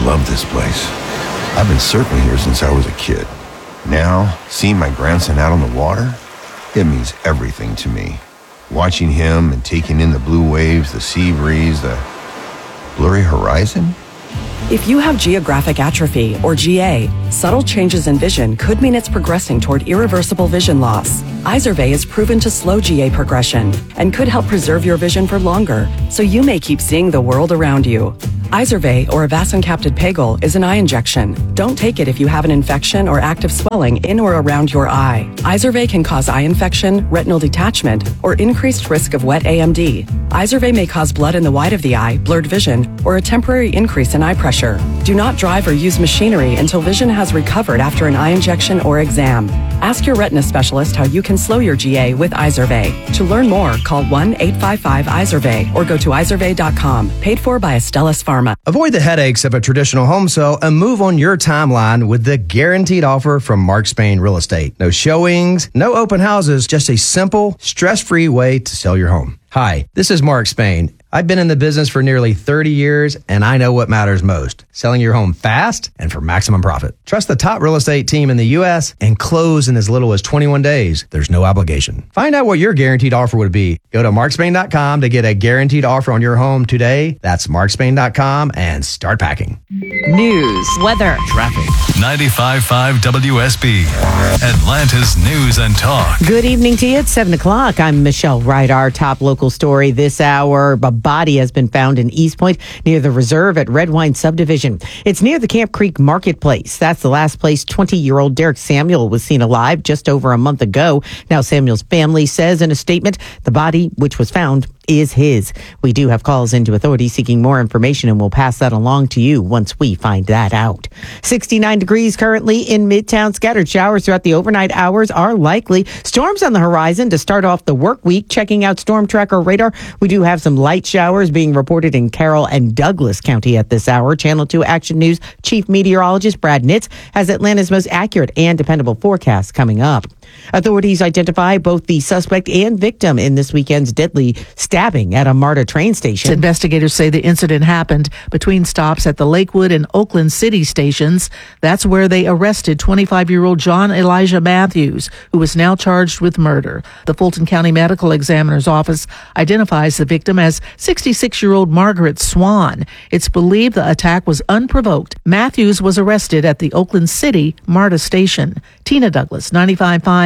love this place. I've been surfing here since I was a kid. Now, seeing my grandson out on the water, it means everything to me. Watching him and taking in the blue waves, the sea breeze, the blurry horizon. If you have geographic atrophy, or GA, subtle changes in vision could mean it's progressing toward irreversible vision loss. Izervay is proven to slow GA progression and could help preserve your vision for longer, so you may keep seeing the world around you. Izervay, or avacincaptad pegol, is an eye injection. Don't take it if you have an infection or active swelling in or around your eye. Izervay can cause eye infection, retinal detachment, or increased risk of wet AMD. Izervay may cause blood in the white of the eye, blurred vision, or a temporary increase in eye pressure. Do not drive or use machinery until vision has recovered after an eye injection or exam. Ask your retina specialist how you can slow your GA with Izervay. To learn more, call 1-855-IZERVAY or go to izervay.com. Paid for by Astellas Pharma. Avoid the headaches of a traditional home sale and move on your timeline with the guaranteed offer from Mark Spain Real Estate. No showings, no open houses, just a simple, stress-free way to sell your home. Hi, this is Mark Spain. I've been in the business for nearly 30 years, and I know what matters most. Selling your home fast and for maximum profit. Trust the top real estate team in the U.S. and close in as little as 21 days. There's no obligation. Find out what your guaranteed offer would be. Go to markspain.com to get a guaranteed offer on your home today. That's markspain.com and start packing. News, weather, traffic. 95.5 WSB, Atlanta's News and Talk. Good evening to you. It's 7 o'clock. I'm Michelle Wright. Our top local story this hour. A body has been found in East Point near the reserve at Red Wine Subdivision. It's near the Camp Creek Marketplace. That's the last place 20-year-old Derek Samuel was seen alive just over a month ago. Now Samuel's family says in a statement the body, which was found, is his. We do have calls into authorities seeking more information, and we'll pass that along to you once we find that out. 69 degrees currently in Midtown. Scattered showers throughout the overnight hours are likely. Storms on the horizon to start off the work week. Checking out Storm Tracker radar, we do have some light showers being reported in Carroll and Douglas County at this hour. Channel 2 Action News Chief Meteorologist Brad Nitz has Atlanta's most accurate and dependable forecast coming up. Authorities identify both the suspect and victim in this weekend's deadly stabbing at a MARTA train station. Investigators say the incident happened between stops at the Lakewood and Oakland City stations. That's where they arrested 25-year-old John Elijah Matthews, who is now charged with murder. The Fulton County Medical Examiner's Office identifies the victim as 66-year-old Margaret Swan. It's believed the attack was unprovoked. Matthews was arrested at the Oakland City MARTA station. Tina Douglas, 95.5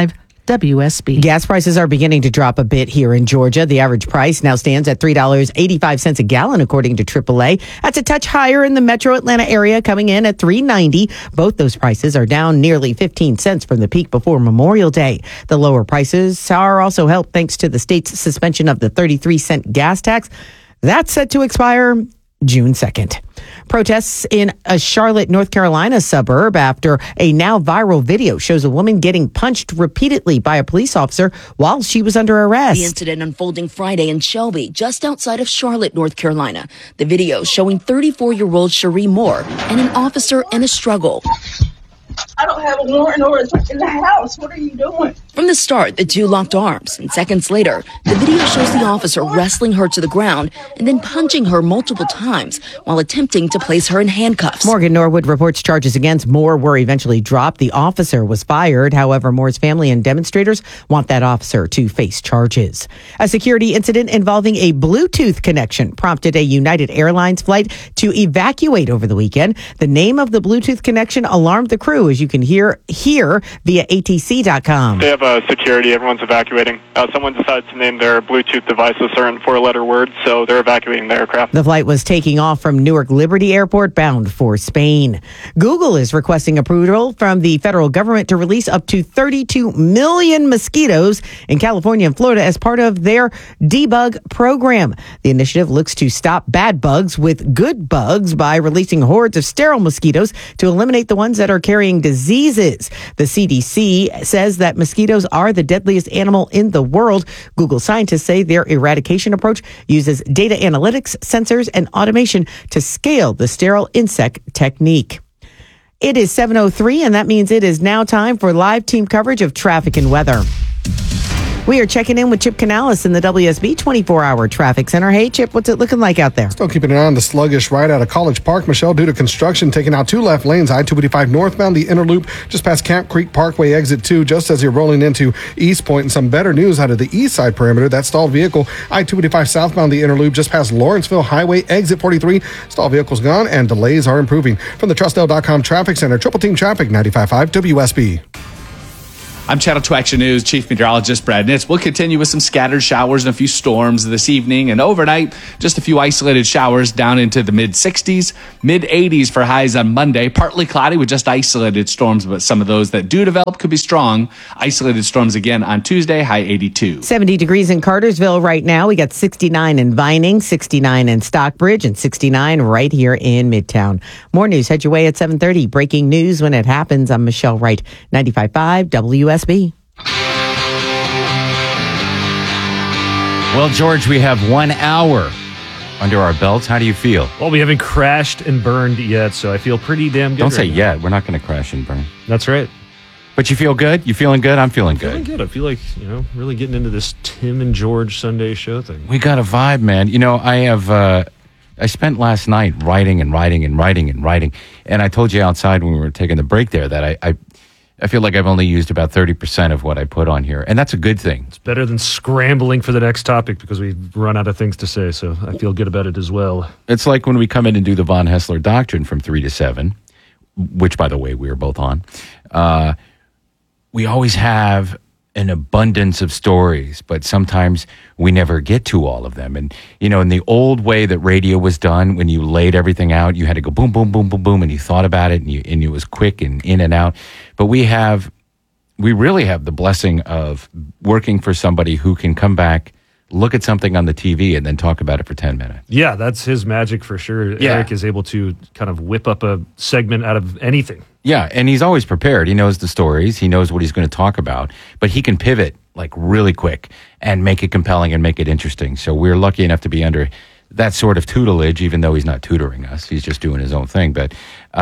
WSB. Gas prices are beginning to drop a bit here in Georgia. The average price now stands at $3.85 a gallon, according to AAA. That's a touch higher in the metro Atlanta area, coming in at $3.90. Both those prices are down nearly 15 cents from the peak before Memorial Day. The lower prices are also helped thanks to the state's suspension of the 33-cent gas tax. That's set to expire June 2nd. Protests in a Charlotte, North Carolina suburb after a now viral video shows a woman getting punched repeatedly by a police officer while she was under arrest. The incident unfolding Friday in Shelby, just outside of Charlotte, North Carolina. The video showing 34-year-old Cherie Moore and an officer in a struggle. I don't have a warrant or a search in the house. What are you doing? From the start, the two locked arms, and seconds later, the video shows the officer wrestling her to the ground and then punching her multiple times while attempting to place her in handcuffs. Morgan Norwood reports charges against Moore were eventually dropped. The officer was fired. However, Moore's family and demonstrators want that officer to face charges. A security incident involving a Bluetooth connection prompted a United Airlines flight to evacuate over the weekend. The name of the Bluetooth connection alarmed the crew, as you can hear here via ATC.com. They have security. Everyone's evacuating. Someone decided to name their Bluetooth device a certain four-letter word, so they're evacuating the aircraft. The flight was taking off from Newark Liberty Airport bound for Spain. Google is requesting approval from the federal government to release up to 32 million mosquitoes in California and Florida as part of their debug program. The initiative looks to stop bad bugs with good bugs by releasing hordes of sterile mosquitoes to eliminate the ones that are carrying diseases. The CDC says that mosquitoes are the deadliest animal in the world. Google scientists say their eradication approach uses data analytics, sensors, and automation to scale the sterile insect technique. It is 7:03, and that means it is now time for live team coverage of traffic and weather. We are checking in with Chip Canales in the WSB 24-hour traffic center. Hey, Chip, what's it looking like out there? Still keeping an eye on the sluggish ride out of College Park, Michelle, due to construction, taking out 2 left lanes, I-285 northbound, the inner loop, just past Camp Creek Parkway, exit 2, just as you're rolling into East Point. And some better news out of the east side perimeter. That stalled vehicle, I-285 southbound, the inner loop, just past Lawrenceville Highway, exit 43. Stalled vehicle's gone, and delays are improving. From the TrustL.com Traffic Center, Triple Team Traffic, 95.5 WSB. I'm Channel 2 Action News Chief Meteorologist Brad Nitz. We'll continue with some scattered showers and a few storms this evening, and overnight, just a few isolated showers down into the mid-60s, mid-80s for highs on Monday. Partly cloudy with just isolated storms, but some of those that do develop could be strong. Isolated storms again on Tuesday, high 82. 70 degrees in Cartersville right now. We got 69 in Vining, 69 in Stockbridge, and 69 right here in Midtown. More news head your way at 7:30. Breaking news when it happens. I'm Michelle Wright, 95.5 WSB. Well, George, we have 1 hour under our belts. How do you feel? Well, we haven't crashed and burned yet, so I feel pretty damn good. Don't say right yet. now. We're not going to crash and burn. That's right. But you feel good? You feeling good? I'm feeling good. Feeling good. I feel like, really getting into this Tim and George Sunday show thing. We got a vibe, man. I spent last night writing. And I told you outside when we were taking the break there that I feel like I've only used about 30% of what I put on here. And that's a good thing. It's better than scrambling for the next topic because we've run out of things to say. So I feel good about it as well. It's like when we come in and do the Von Hessler Doctrine from 3 to 7, which, by the way, we were both on. We always have an abundance of stories, but sometimes we never get to all of them. And, in the old way that radio was done, when you laid everything out, you had to go boom, boom, boom, boom, boom, and you thought about it, and it was quick and in and out. But we really have the blessing of working for somebody who can come back, look at something on the TV, and then talk about it for 10 minutes. Yeah, that's his magic for sure. Yeah. Eric is able to kind of whip up a segment out of anything. Yeah, and he's always prepared. He knows the stories. He knows what he's going to talk about. But he can pivot like really quick and make it compelling and make it interesting. So we're lucky enough to be under that sort of tutelage, even though he's not tutoring us. He's just doing his own thing. But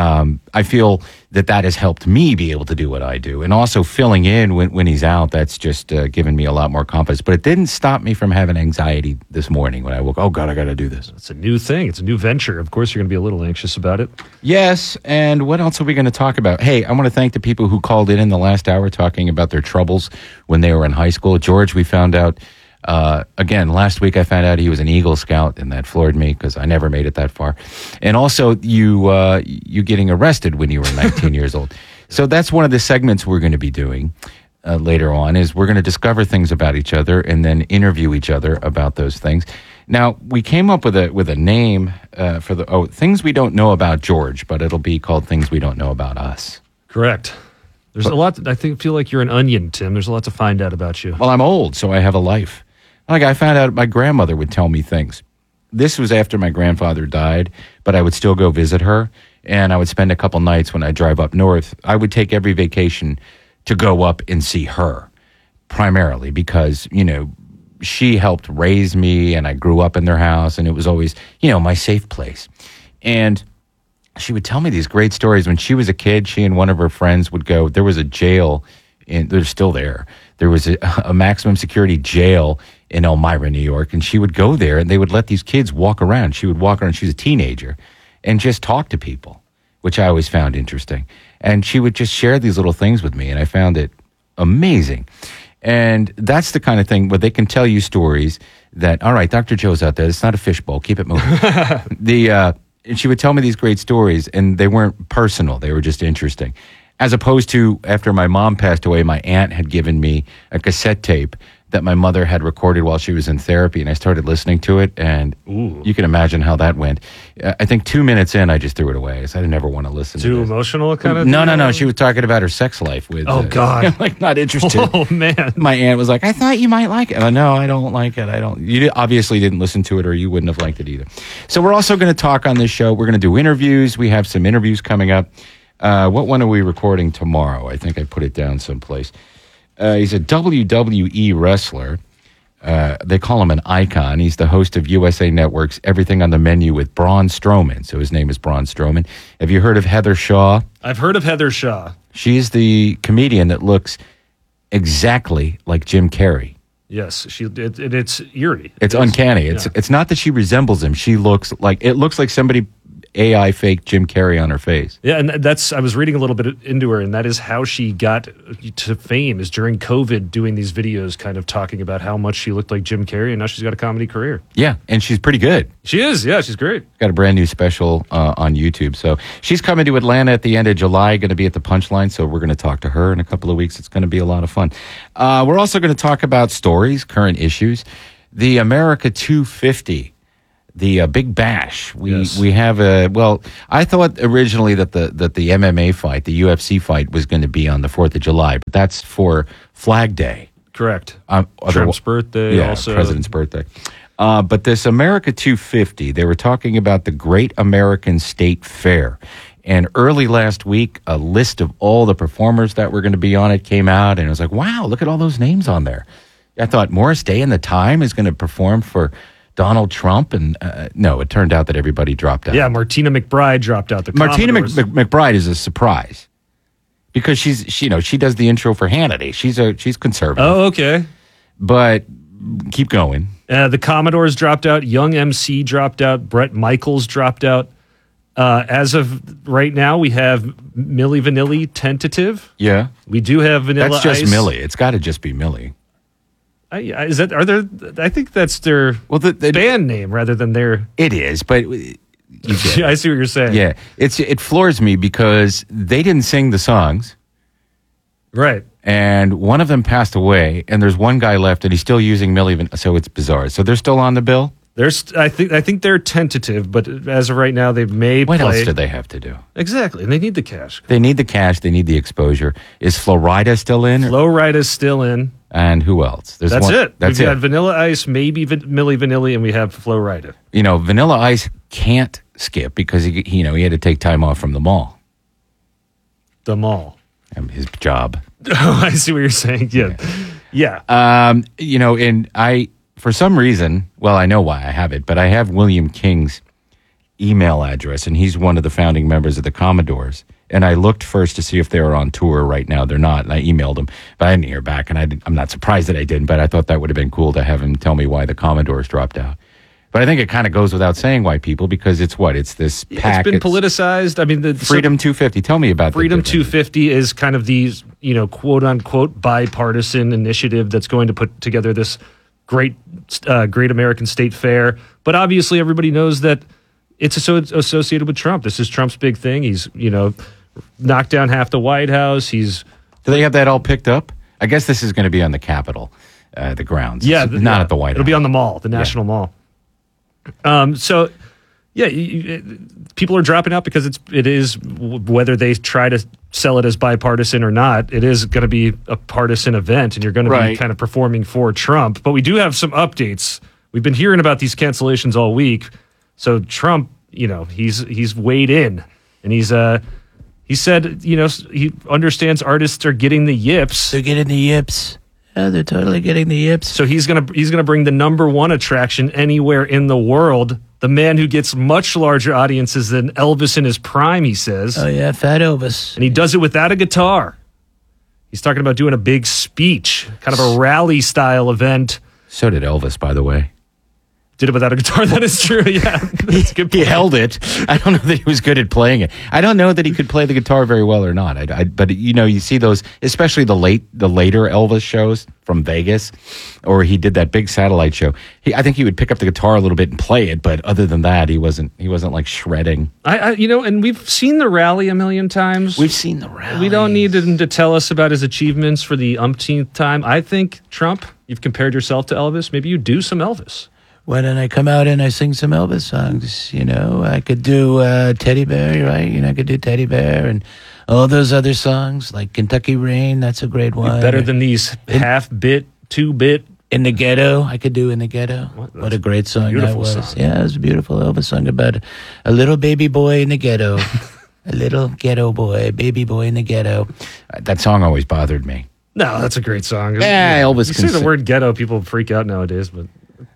I feel that has helped me be able to do what I do. And also filling in when he's out, that's just given me a lot more confidence. But it didn't stop me from having anxiety this morning when I woke. Oh, God, I got to do this. It's a new thing. It's a new venture. Of course, you're going to be a little anxious about it. Yes, and what else are we going to talk about? Hey, I want to thank the people who called in the last hour talking about their troubles when they were in high school. George, we found out, again, last week I found out he was an Eagle Scout, and that floored me because I never made it that far. And also, you getting arrested when you were 19 years old. So that's one of the segments we're going to be doing later on, is we're going to discover things about each other and then interview each other about those things. Now, we came up with a name for Things We Don't Know About George, but it'll be called Things We Don't Know About Us. Correct. There's a lot. Feel like you're an onion, Tim. There's a lot to find out about you. Well, I'm old, so I have a life. Like, I found out my grandmother would tell me things. This was after my grandfather died, but I would still go visit her, and I would spend a couple nights when I drive up north. I would take every vacation to go up and see her, primarily because, she helped raise me, and I grew up in their house, and it was always, my safe place. And she would tell me these great stories. When she was a kid, she and one of her friends would go, there was a jail, and they're still there. There was a maximum security jail in Elmira, New York, and she would go there, and they would let these kids walk around. She would walk around, she was a teenager, and just talk to people, which I always found interesting. And she would just share these little things with me, and I found it amazing. And that's the kind of thing where they can tell you stories that, all right, Dr. Joe's out there. It's not a fishbowl. Keep it moving. And she would tell me these great stories, and they weren't personal. They were just interesting. As opposed to, after my mom passed away, my aunt had given me a cassette tape that my mother had recorded while she was in therapy, and I started listening to it, and you can imagine how that went. I think 2 minutes in, I just threw it away. I said, I didn't want to listen to it. Too emotional kind of No. thing? She was talking about her sex life with... Oh, God. like, not interested. Oh, man. My aunt was like, I thought you might like it. No, I don't like it. You obviously didn't listen to it, or you wouldn't have liked it either. So we're also going to talk on this show. We're going to do interviews. We have some interviews coming up. What one are we recording tomorrow? I think I put it down someplace. He's a WWE wrestler. They call him an icon. He's the host of USA Network's Everything on the Menu with Braun Strowman. So his name is Braun Strowman. Have you heard of Heather Shaw? I've heard of Heather Shaw. She's the comedian that looks exactly like Jim Carrey. Yes, it's eerie. It's uncanny. It's not that she resembles him. It looks like somebody AI faked Jim Carrey on her face. Yeah, and I was reading a little bit into her, and that is how she got to fame, is during COVID doing these videos kind of talking about how much she looked like Jim Carrey, and now she's got a comedy career. Yeah, and she's pretty good. She is, yeah, she's great. Got a brand new special on YouTube. So she's coming to Atlanta at the end of July, going to be at the Punchline, so we're going to talk to her in a couple of weeks. It's going to be a lot of fun. We're also going to talk about stories, current issues. The America 250. The Big Bash. We have I thought originally that the MMA fight, the UFC fight, was going to be on the 4th of July, but that's for Flag Day. Correct. Trump's birthday, also. President's birthday. But this America 250, they were talking about the Great American State Fair. And early last week, a list of all the performers that were going to be on it came out, and I was like, wow, look at all those names on there. I thought Morris Day and the Time is going to perform for Donald Trump, and no, it turned out that everybody dropped out. Yeah, Martina McBride dropped out. Martina McBride is a surprise because she does the intro for Hannity. She's conservative. Oh, okay. But keep going. The Commodores dropped out. Young MC dropped out. Bret Michaels dropped out. As of right now, we have Milli Vanilli tentative. Yeah, we do have Vanilla Ice. That's just Millie. It's got to just be Millie. I think that's their the band name rather than their. It is, but I see what you're saying. Yeah, it floors me because they didn't sing the songs, right? And one of them passed away, and there's one guy left, and he's still using Millie. So it's bizarre. So they're still on the bill. I think they're tentative, but as of right now, they may. What play. else do they have to do? Exactly, and they need the cash. They need the cash. They need the exposure. Is Florida still in? Florida's still in. And who else? That's it. We've got Vanilla Ice, maybe Milli Vanilli, and we have Flo Rida. Vanilla Ice can't skip because he had to take time off from the mall. The mall. His job. Oh, I see what you're saying. Yeah. And I, for some reason, I know why I have it, but I have William King's email address, and he's one of the founding members of the Commodores. And I looked first to see if they were on tour right now. They're not. And I emailed him, but I didn't hear back. And I'm not surprised that I didn't, but I thought that would have been cool to have him tell me why the Commodores dropped out. But I think it kind of goes without saying why people, because it's this pack. It's been politicized. I mean, the Freedom 250. Tell me about Freedom 250 is kind of the, quote unquote bipartisan initiative that's going to put together this great American State Fair. But obviously everybody knows that it's associated with Trump. This is Trump's big thing. He's, knocked down half the White House. Do they have that all picked up? I guess this is going to be on the Capitol, the grounds. Yeah. Not at the White House. It'll be on the mall, the National Mall. People are dropping out because it is, whether they try to sell it as bipartisan or not, it is going to be a partisan event, and you're going to be kind of performing for Trump. But we do have some updates. We've been hearing about these cancellations all week. So Trump, he's weighed in, and he said, he understands artists are getting the yips. They're getting the yips. Yeah, they're totally getting the yips. So he's gonna bring the number one attraction anywhere in the world. The man who gets much larger audiences than Elvis in his prime, he says. Oh yeah, Fat Elvis. And he does it without a guitar. He's talking about doing a big speech, kind of a rally style event. So did Elvis, by the way. Did it without a guitar. That is true. Yeah, that's a good point. He held it. I don't know that he was good at playing it. I don't know that he could play the guitar very well or not. But you see those, especially the later Elvis shows from Vegas, or he did that big satellite show. I think he would pick up the guitar a little bit and play it, but other than that, he wasn't like shredding. And we've seen the rally a million times. We've seen the rally. We don't need him to tell us about his achievements for the umpteenth time. I think Trump, you've compared yourself to Elvis. Maybe you do some Elvis. Why don't I come out and I sing some Elvis songs? I could do Teddy Bear, right? I could do Teddy Bear and all those other songs like Kentucky Rain. That's a great one. Better than these half-bit, 2-bit. In the Ghetto. I could do In the Ghetto. What a great song that was. Song. Yeah, it was a beautiful Elvis song about a little baby boy in the ghetto. A little ghetto boy, baby boy in the ghetto. That song always bothered me. No, that's a great song. Yeah, Elvis. You say the word ghetto, people freak out nowadays, but...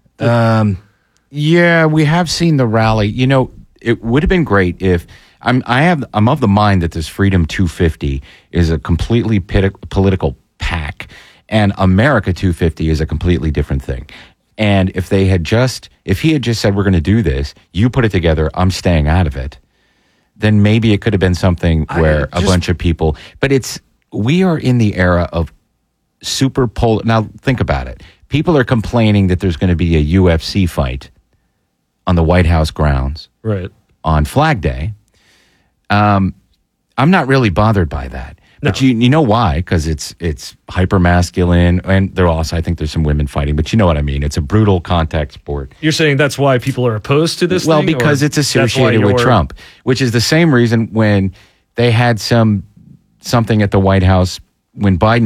we have seen the rally. It would have been great if I'm of the mind that this Freedom 250 is a completely political pack, And America 250 is a completely different thing. And if he had just said, we're going to do this, you put it together, I'm staying out of it, then maybe it could have been something where a bunch of people, but we are in the era of super polar. Now think about it. People are complaining that there's going to be a UFC fight on the White House grounds on Flag Day. I'm not really bothered by that. No. But you know why? Because it's hyper masculine, and I think there's some women fighting. But you know what I mean? It's a brutal contact sport. You're saying that's why people are opposed to this? Well, because it's associated with Trump, which is the same reason when they had something at the White House when Biden